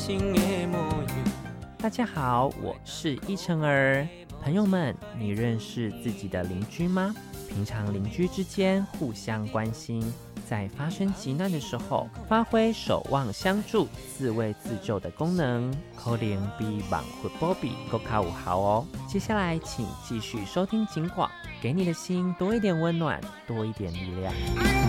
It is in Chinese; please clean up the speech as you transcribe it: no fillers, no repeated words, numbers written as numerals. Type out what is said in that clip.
情的模样。 大家好，我是依晨儿。朋友们，你认识自己的邻居吗？平常邻居之间互相关心，在发生急难的时候，发挥守望相助、自卫自救的功能，可能比网活保庇更加有效哦。接下来，请继续收听警广，给你的心多一点温暖，多一点力量。